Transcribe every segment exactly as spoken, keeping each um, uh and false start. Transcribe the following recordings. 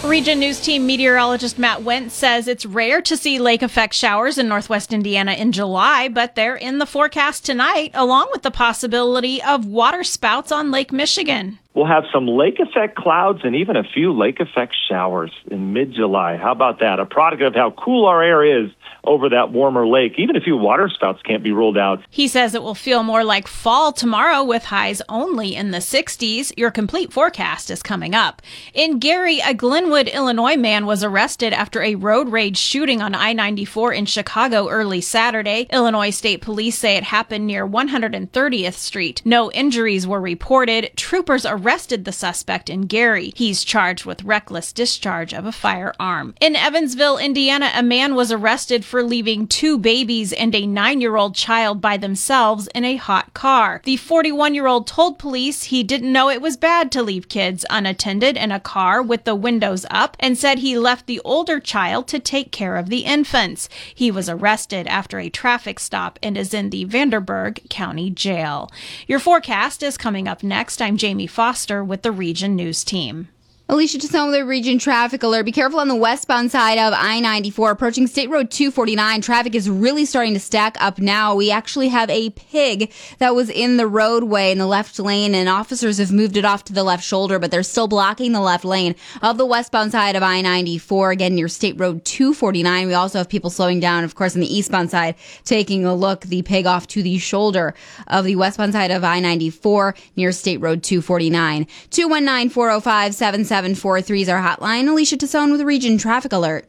Region News Team meteorologist Matt Wentz says it's rare to see lake effect showers in northwest Indiana in July, but they're in the forecast tonight, along with the possibility of water spouts on Lake Michigan. We'll have some lake effect clouds and even a few lake effect showers in mid-July. How about that? A product of how cool our air is over that warmer lake. Even a few water spouts can't be ruled out. He says it will feel more like fall tomorrow with highs only in the sixties. Your complete forecast is coming up. In Gary, a Glenwood, Illinois man was arrested after a road rage shooting on I ninety-four in Chicago early Saturday. Illinois State Police say it happened near one hundred thirtieth Street. No injuries were reported. Troopers arrested the suspect in Gary. He's charged with reckless discharge of a firearm. In Evansville, Indiana, a man was arrested for leaving two babies and a nine-year-old child by themselves in a hot car. The forty-one-year-old told police he didn't know it was bad to leave kids unattended in a car with the windows up and said he left the older child to take care of the infants. He was arrested after a traffic stop and is in the Vanderburgh County Jail. Your forecast is coming up next. I'm Jamie Foster with the Region News Team. Alicia Tassone with a region traffic alert. Be careful on the westbound side of I ninety-four. Approaching State Road two forty-nine. Traffic is really starting to stack up now. We actually have a pig that was in the roadway in the left lane, and officers have moved it off to the left shoulder, but they're still blocking the left lane of the westbound side of I ninety-four, again near State Road two forty-nine. We also have people slowing down, of course, on the eastbound side, taking a look. The pig off to the shoulder of the westbound side of I ninety-four near State Road two forty-nine. two one nine, four oh five, seven seven four three is our hotline. Alicia Tassone with a region traffic alert.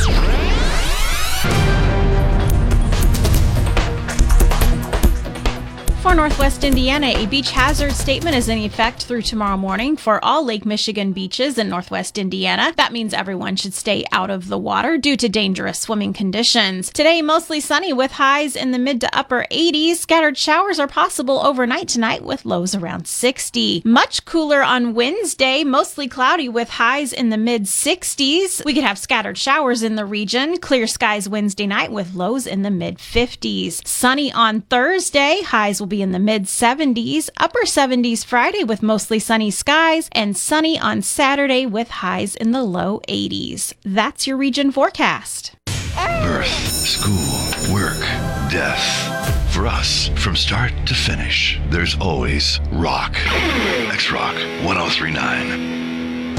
For Northwest Indiana, a beach hazard statement is in effect through tomorrow morning for all Lake Michigan beaches in Northwest Indiana. That means everyone should stay out of the water due to dangerous swimming conditions. Today, mostly sunny with highs in the mid to upper eighties. Scattered showers are possible overnight tonight with lows around sixty. Much cooler on Wednesday, mostly cloudy with highs in the mid sixties. We could have scattered showers in the region. Clear skies Wednesday night with lows in the mid fifties. Sunny on Thursday, highs will be in the mid seventies, upper seventies Friday with mostly sunny skies, and sunny on Saturday with highs in the low eighties. That's your region forecast. Birth, school, work, death. For us, from start to finish, there's always rock. X-Rock one oh three point nine.